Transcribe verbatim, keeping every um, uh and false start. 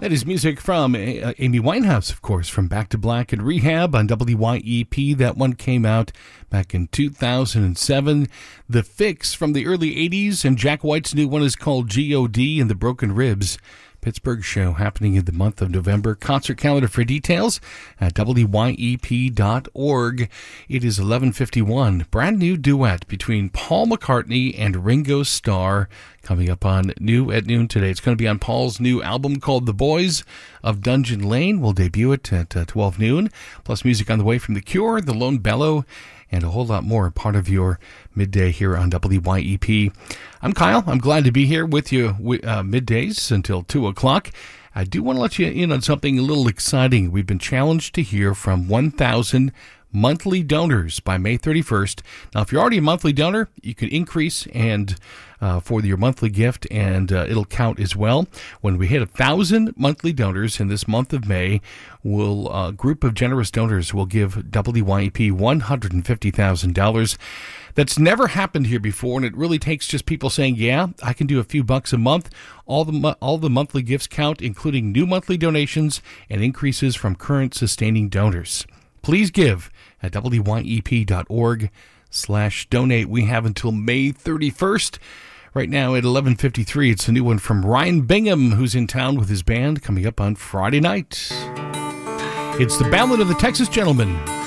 That is music from uh, Amy Winehouse, of course, from Back to Black and Rehab on W Y E P. That one came out back in two thousand seven. The Fix from the early eighties, and Jack White's new one is called G O D and the Broken Ribs. Pittsburgh show happening in the month of November. Concert calendar for details at W Y E P dot org. It is eleven fifty-one. Brand new duet between Paul McCartney and Ringo Starr coming up on New at Noon today. It's going to be on Paul's new album called The Boys of Dungeon Lane. We'll debut it at uh, twelve noon. Plus music on the way from The Cure, The Lone Bellow, and a whole lot more, part of your midday here on W Y E P. I'm Kyle. I'm glad to be here with you uh, middays until two o'clock. I do want to let you in on something a little exciting. We've been challenged to hear from one thousand monthly donors by May thirty-first. Now, if you're already a monthly donor, you can increase and uh, for your monthly gift, and uh, it'll count as well. When we hit one thousand monthly donors in this month of May, we'll, a uh, group of generous donors will give W Y E P one hundred fifty thousand dollars. That's never happened here before, and it really takes just people saying, yeah, I can do a few bucks a month. All the all the monthly gifts count, including new monthly donations and increases from current sustaining donors. Please give at W Y E P dot org slash donate. We have until May thirty-first. Right now at eleven fifty-three, it's a new one from Ryan Bingham, who's in town with his band, coming up on Friday night. It's the Ballad of the Texas Gentleman.